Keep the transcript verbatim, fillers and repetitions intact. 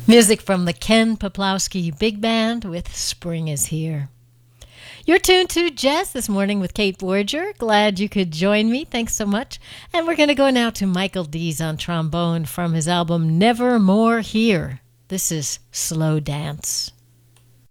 Music from the Ken Poplowski Big Band with Spring is Here. You're tuned to Jazz This Morning with Kate Voyager. Glad you could join me. Thanks so much. And we're going to go now to Michael Dees on trombone from his album Never More Here. This is Slow Dance.